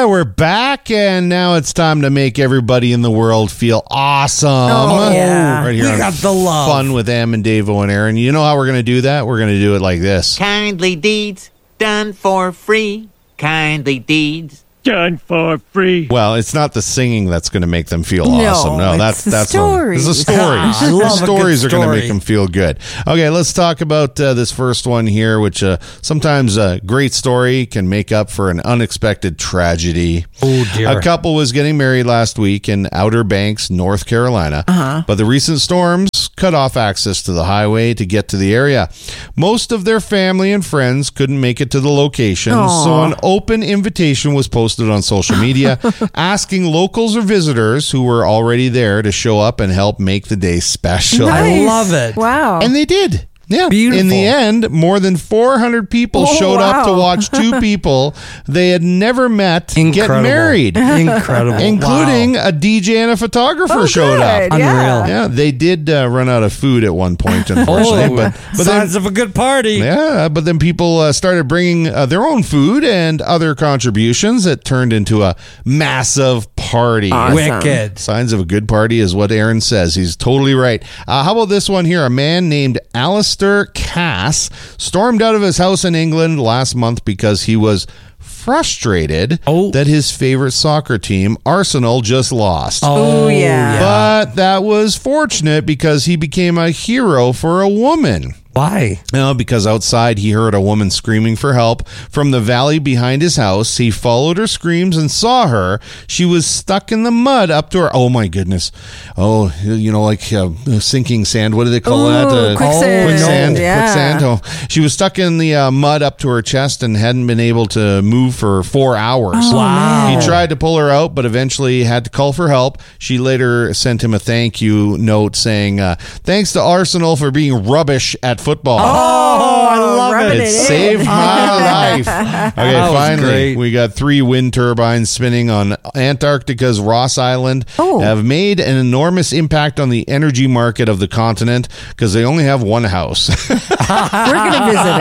we're back, and now it's time to make everybody in the world feel awesome. Oh, yeah. Right here We on got the love. Fun with Em and Davo and Aaron. You know how we're going to do that? We're going to do it like this. Kindly deeds done for free. Kindly deeds. Done for free. Well, it's not the singing that's going to make them feel No, awesome. No, it's the that's stories. It's the stories. I love The a good stories are going to story. make them feel good. Okay, let's talk about this first one here, which sometimes a great story can make up for an unexpected tragedy. Oh, dear. A couple was getting married last week in Outer Banks, North Carolina, but the recent storms cut off access to the highway to get to the area. Most of their family and friends couldn't make it to the location, so an open invitation was posted on social media asking locals or visitors who were already there to show up and help make the day special. I love it. Wow. And they did. Yeah. Beautiful. In the end, more than 400 people showed up to wow. watch two people they had never met get Incredible. married. Incredible. Including Wow. a DJ and a photographer showed up. Good, yeah. Unreal. Yeah, they did run out of food at one point, unfortunately. but then, Signs of a good party. yeah, but then people started bringing their own food and other contributions. It turned into a massive party. Awesome. Wicked. Signs of a good party is what Aaron says. He's totally right. How about this one here? A man named Alistair Cass stormed out of his house in England last month because he was frustrated that his favorite soccer team, Arsenal, just lost. Oh, yeah. But that was fortunate because he became a hero for a woman. Why? No, because outside he heard a woman screaming for help from the valley behind his house. He followed her screams and saw her. She was stuck in the mud up to her. Oh, my goodness. Oh, you know, like sinking sand. What do they call that? Quicksand. Quicksand. Yeah. Quicksand. Oh, she was stuck in the mud up to her chest and hadn't been able to move for 4 hours. Wow. He tried to pull her out, but eventually had to call for help. She later sent him a thank you note saying, thanks to Arsenal for being rubbish at football. Oh, I love rubbing it. It it in. saved my life. Okay, That was finally, great. we got 3 wind turbines spinning on Antarctica's Ross Island. Oh. Have made an enormous impact on the energy market of the continent because they only have one house. We're going to visit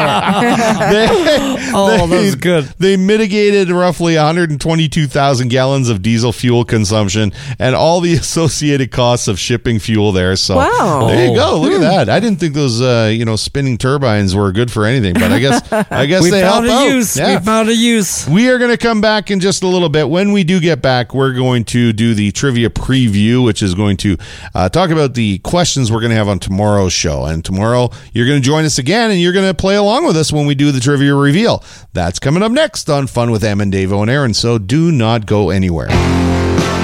it. Oh, that was good. They mitigated roughly 122,000 gallons of diesel fuel consumption and all the associated costs of shipping fuel there. So Wow. there you go. Look at that. I didn't think those spinning turbines were good for anything, but I guess We they found help a out. use. Yeah. We found a use. We are going to come back in just a little bit. When we do get back, we're going to do the trivia preview, which is going to talk about the questions we're going to have on tomorrow's show. And tomorrow, you're going to join us again, and you're going to play along with us when we do the trivia reveal. That's coming up next on Fun with Em and Davo and Aaron, so do not go anywhere.